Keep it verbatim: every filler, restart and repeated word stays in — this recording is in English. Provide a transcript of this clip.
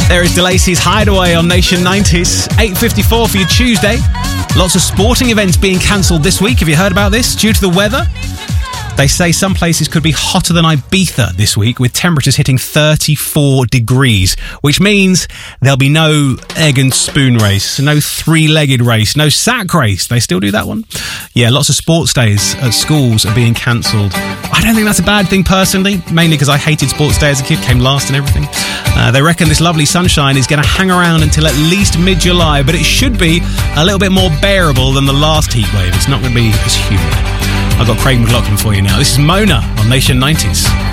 There is DeLacy's Hideaway on Nation nineties. eight fifty-four for your Tuesday. Lots of sporting events being cancelled this week. Have you heard about this? Due to the weather? They say some places could be hotter than Ibiza this week, with temperatures hitting thirty-four degrees, which means there'll be no egg and spoon race, no three-legged race, no sack race. They still do that one? Yeah, lots of sports days at schools are being cancelled. I don't think that's a bad thing personally, mainly because I hated sports day as a kid, came last and everything. Uh, they reckon this lovely sunshine is going to hang around until at least mid-July, but it should be a little bit more bearable than the last heat wave. It's not going to be as humid. I've got Craig McLaughlin for you now. This is Mona on Nation nineties.